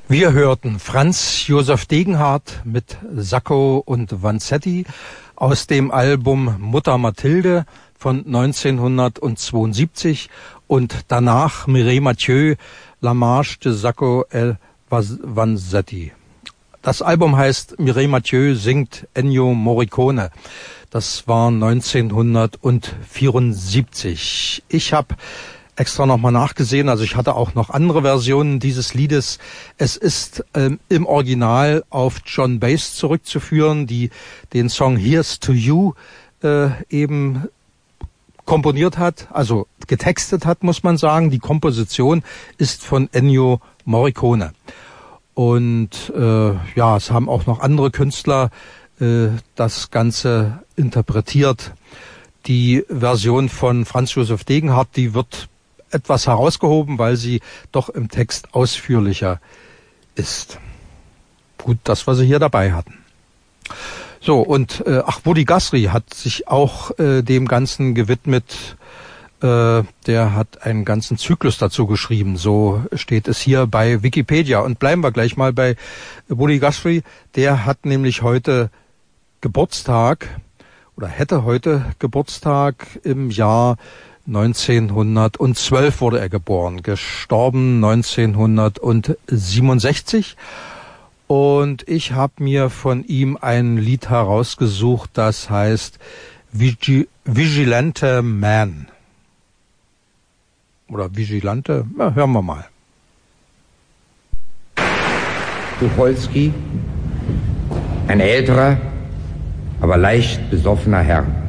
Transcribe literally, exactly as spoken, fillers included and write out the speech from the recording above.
Wir hörten Franz Josef Degenhardt mit Sacco und Vanzetti aus dem Album Mutter Mathilde von neunzehnhundertzweiundsiebzig und danach Mireille Mathieu, La Marche de Sacco et Vanzetti. Das Album heißt Mireille Mathieu singt Ennio Morricone. Das war neunzehnhundertvierundsiebzig. Ich habe extra nochmal nachgesehen, also ich hatte auch noch andere Versionen dieses Liedes. Es ist ähm, im Original auf Joan Baez zurückzuführen, die den Song Here's to You äh, eben komponiert hat, also getextet hat, muss man sagen. Die Komposition ist von Ennio Morricone. Und äh, ja, es haben auch noch andere Künstler äh, das Ganze interpretiert. Die Version von Franz Josef Degenhardt, die wird etwas herausgehoben, weil sie doch im Text ausführlicher ist. Gut, das, was sie hier dabei hatten. So, und äh, ach, Woody Guthrie hat sich auch äh, dem Ganzen gewidmet. Äh, der hat einen ganzen Zyklus dazu geschrieben. So steht es hier bei Wikipedia. Und bleiben wir gleich mal bei Woody Guthrie. Der hat nämlich heute Geburtstag oder hätte heute Geburtstag. Im Jahr neunzehnhundertzwölf wurde er geboren, gestorben neunzehnhundertsiebenundsechzig. Und ich habe mir von ihm ein Lied herausgesucht, das heißt Vigi- Vigilante Man. Oder Vigilante, ja, hören wir mal. Tucholsky, ein älterer, aber leicht besoffener Herr.